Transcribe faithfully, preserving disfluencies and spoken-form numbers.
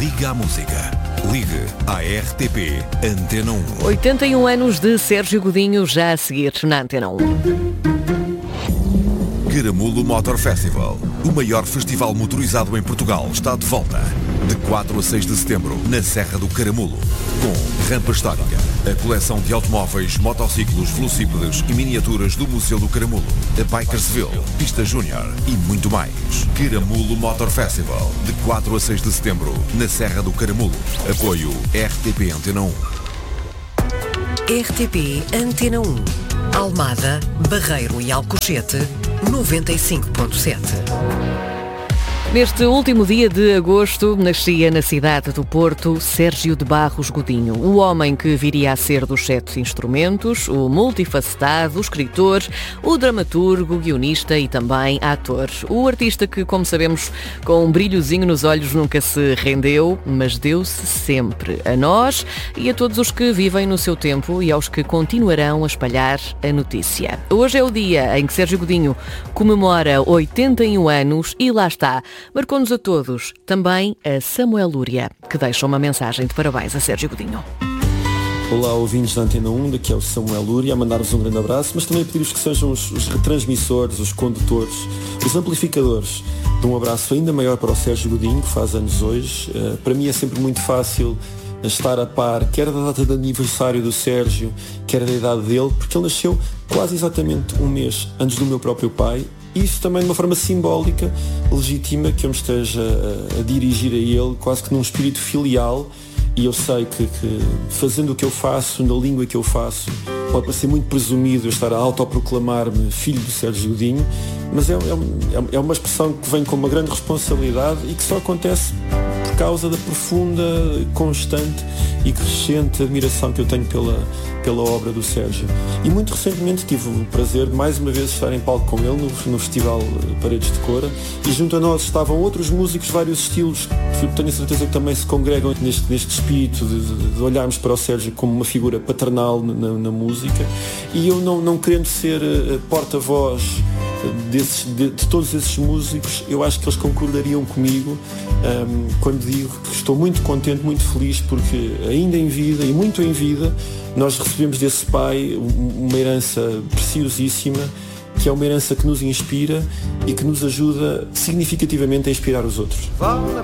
Liga à música. Ligue à R T P Antena um. oitenta e um anos de Sérgio Godinho, já a seguir na Antena um. Caramulo Motor Festival, o maior festival motorizado em Portugal, está de volta. De quatro a seis de setembro, na Serra do Caramulo. Com rampa histórica, a coleção de automóveis, motociclos, velocípedes e miniaturas do Museu do Caramulo, a Bikersville, pista júnior e muito mais. Caramulo Motor Festival, de quatro a seis de setembro, na Serra do Caramulo. Apoio R T P Antena um. R T P Antena um. Almada, Barreiro e Alcochete, noventa e cinco ponto sete. Neste último dia de agosto, nascia na cidade do Porto Sérgio de Barros Godinho, o homem que viria a ser dos sete instrumentos, o multifacetado, o escritor, o dramaturgo, guionista e também ator. O artista que, como sabemos, com um brilhozinho nos olhos nunca se rendeu, mas deu-se sempre a nós e a todos os que vivem no seu tempo e aos que continuarão a espalhar a notícia. Hoje é o dia em que Sérgio Godinho comemora oitenta e um anos e lá está. Marcou-nos a todos, também a Samuel Lúria, que deixa uma mensagem de parabéns a Sérgio Godinho. Olá, ouvintes da Antena um, daqui é o Samuel Lúria, a mandar-vos um grande abraço, mas também a pedir-vos que sejam os, os retransmissores, os condutores, os amplificadores de um abraço ainda maior para o Sérgio Godinho, que faz anos hoje. Uh, para mim é sempre muito fácil estar a par, quer da data de aniversário do Sérgio, quer da idade dele, porque ele nasceu quase exatamente um mês antes do meu próprio pai. Isso também de uma forma simbólica, legítima, que eu me esteja a, a dirigir a ele, quase que num espírito filial, e eu sei que, que fazendo o que eu faço, na língua que eu faço, pode parecer muito presumido eu estar a autoproclamar-me filho do Sérgio Godinho, mas é, é, é uma expressão que vem com uma grande responsabilidade e que só acontece por causa da profunda, constante e crescente admiração que eu tenho pela, pela obra do Sérgio. E muito recentemente tive o prazer de mais uma vez estar em palco com ele no, no Festival Paredes de Cora, e junto a nós estavam outros músicos de vários estilos que eu tenho a certeza que também se congregam neste, neste espírito de, de, de olharmos para o Sérgio como uma figura paternal na, na música, e eu não, não querendo ser uh, porta-voz Desses, de, de todos esses músicos, eu acho que eles concordariam comigo um, quando digo que estou muito contente, muito feliz, porque ainda em vida, e muito em vida, nós recebemos desse pai uma herança preciosíssima, que é uma herança que nos inspira e que nos ajuda significativamente a inspirar os outros. Vale a